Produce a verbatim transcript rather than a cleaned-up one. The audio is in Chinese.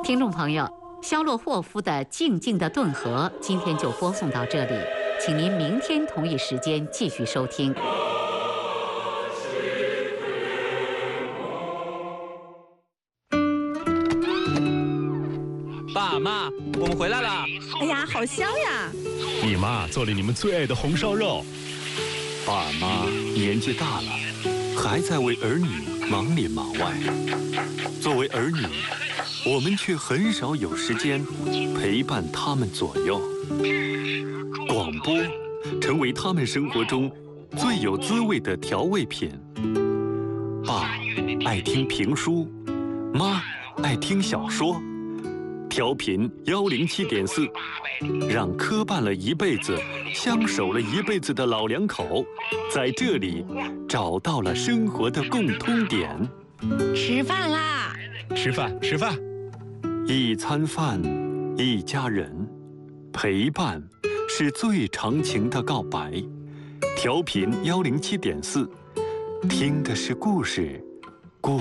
听众朋友，肖洛霍夫的《静静的顿河》今天就播送到这里，请您明天同一时间继续收听。 爸妈，我们回来了！ 哎呀，好香呀！ 你妈做了你们最爱的红烧肉。 爸妈年纪大了，还在为儿女忙里忙外。作为儿女，我们却很少有时间陪伴他们左右。广播成为他们生活中最有滋味的调味品。爸爱听评书，妈爱听小说。调频幺零七点四，让磕绊了一辈子、相守了一辈子的老两口，在这里找到了生活的共通点。 吃饭啦！ 吃饭，吃饭。 一餐饭，一家人，陪伴是最长情的告白。调频幺零七点四，听的是故事，